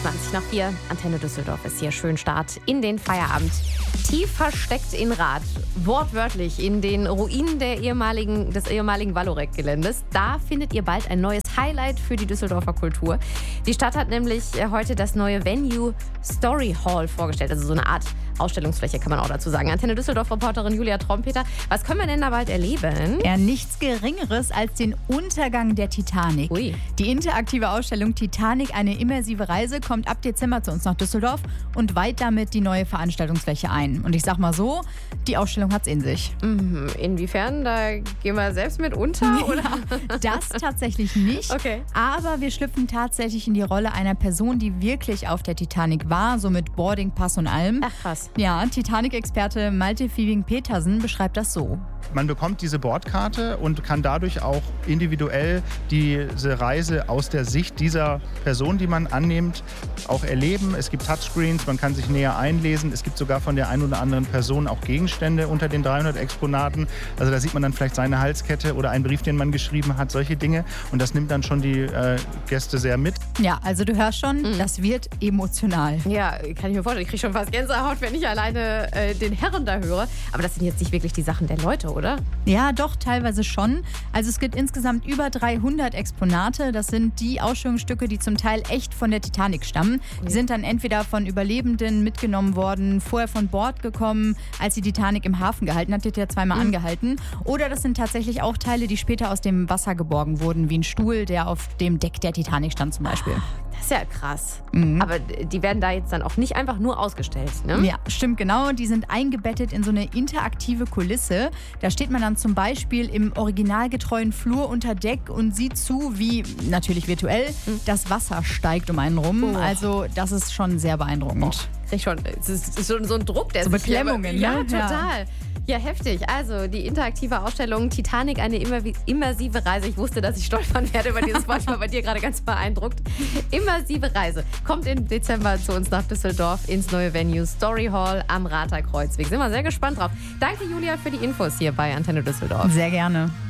20:04, Antenne Düsseldorf ist hier. Schönen Start in den Feierabend. Tief versteckt in Rath, wortwörtlich in den Ruinen des ehemaligen Valorec-Geländes. Da findet ihr bald ein neues Highlight für die Düsseldorfer Kultur. Die Stadt hat nämlich heute das neue Venue Story Hall vorgestellt. Also so eine Art Ausstellungsfläche, kann man auch dazu sagen. Antenne Düsseldorf-Reporterin Julia Trompeter. Was können wir denn da bald erleben? Ja, nichts Geringeres als den Untergang der Titanic. Ui. Die interaktive Ausstellung Titanic, eine immersive Reise, kommt ab Dezember zu uns nach Düsseldorf und weiht damit die neue Veranstaltungsfläche ein. Und ich sag mal so, die Ausstellung hat's in sich. Inwiefern? Da gehen wir selbst mit unter? Oder? Ja, das tatsächlich nicht. Okay. Aber wir schlüpfen tatsächlich in die Rolle einer Person, die wirklich auf der Titanic war, so mit Boardingpass und allem. Ach krass. Ja, Titanic-Experte Malte Fieving-Petersen beschreibt das so. Man bekommt diese Bordkarte und kann dadurch auch individuell diese Reise aus der Sicht dieser Person, die man annimmt, auch erleben. Es gibt Touchscreens, man kann sich näher einlesen. Es gibt sogar von der einen oder anderen Person auch Gegenstände unter den 300 Exponaten. Also da sieht man dann vielleicht seine Halskette oder einen Brief, den man geschrieben hat, solche Dinge. Und das nimmt dann schon die Gäste sehr mit. Ja, also du hörst schon, das wird emotional. Ja, kann ich mir vorstellen. Ich kriege schon fast Gänsehaut, wenn ich alleine den Herren da höre. Aber das sind jetzt nicht wirklich die Sachen der Leute, oder? Ja, doch, teilweise schon. Also es gibt insgesamt über 300 Exponate. Das sind die Ausstellungsstücke, die zum Teil echt von der Titanic stammen. Die sind dann entweder von Überlebenden mitgenommen worden, vorher von Bord gekommen, als die Titanic im Hafen gehalten hat. Die hat ja zweimal angehalten. Oder das sind tatsächlich auch Teile, die später aus dem Wasser geborgen wurden, wie ein Stuhl, der auf dem Deck der Titanic stand zum Beispiel. Das ist ja krass. Aber die werden da jetzt dann auch nicht einfach nur ausgestellt, ne? Ja, stimmt genau. Die sind eingebettet in so eine interaktive Kulisse. Da steht man dann zum Beispiel im originalgetreuen Flur unter Deck und sieht zu, wie, natürlich virtuell, das Wasser steigt um einen rum. Oh. Also das ist schon sehr beeindruckend. Es ist schon so ein Druck, der So sich hier Beklemmungen, ja, ne? total. Ja, heftig. Also die interaktive Ausstellung Titanic, eine immersive Reise. Ich wusste, dass ich stolpern werde über dieses Wort. Ich war bei dir gerade ganz beeindruckt. Immersive Reise. Kommt im Dezember zu uns nach Düsseldorf ins neue Venue Story Hall am Rather Kreuzweg. Sind wir sehr gespannt drauf. Danke, Julia, für die Infos hier bei Antenne Düsseldorf. Sehr gerne.